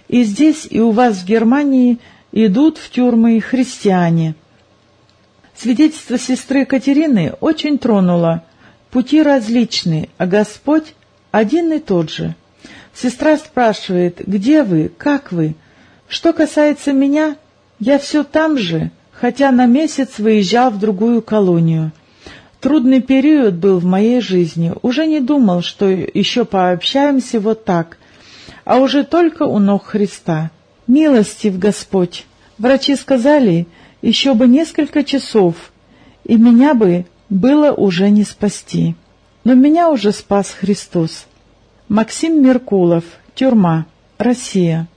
И здесь, и у вас в Германии идут в тюрьмы христиане. Свидетельство сестры Катерины очень тронуло. Пути различны, а Господь один и тот же. Сестра спрашивает: где вы, как вы? Что касается меня, я все там же, хотя на месяц выезжал в другую колонию. Трудный период был в моей жизни, уже не думал, что еще пообщаемся вот так, а уже только у ног Христа. Милостив Господь! Врачи сказали, еще бы несколько часов, и меня бы было уже не спасти. Но меня уже спас Христос. Максим Меркулов, тюрьма, Россия.